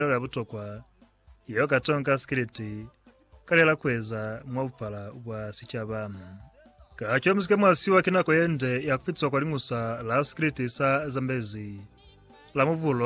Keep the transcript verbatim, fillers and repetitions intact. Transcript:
ya butokwa iyo katonka skiriti kalela kweza mwabupala bwa sichabamu kachyo muzike mwasi wa kinako yende yakupitswa kwa lingusa la skiriti sa Zambezi la muvulo